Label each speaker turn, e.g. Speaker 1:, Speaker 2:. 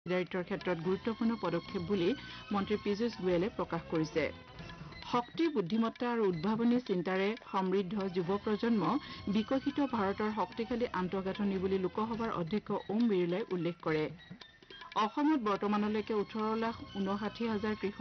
Speaker 1: দায়িত্বৰ ক্ষেত্ৰত গুৰুত্বপূৰ্ণ পদক্ষেপ বুলি মন্ত্ৰী পীযুষ গোৱেলে প্ৰকাশ কৰিছে শক্তি বুদ্ধিমত্তা আৰু উদ্ভাৱনী চিন্তাৰে সমৃদ্ধ যুৱ প্ৰজন্ম বিকশিত ভাৰতৰ শক্তিশালী আন্তঃগাঁথনি বুলি লোকসভাৰ অধ্যক্ষ ওম বিৰলাই উল্লেখ কৰে অসমত বৰ্তমানলৈকে 18,59,000 কৃষক